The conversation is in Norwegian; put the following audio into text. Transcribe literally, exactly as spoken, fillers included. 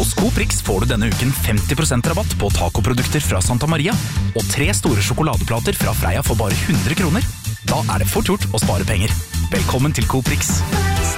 Hos Coprix får du denne uken femti prosent rabatt på tacoprodukter fra Santa Maria og tre store sjokoladeplater fra Freia for bare hundre kroner. Da er det fort gjort å spare penger. Velkommen til Coprix.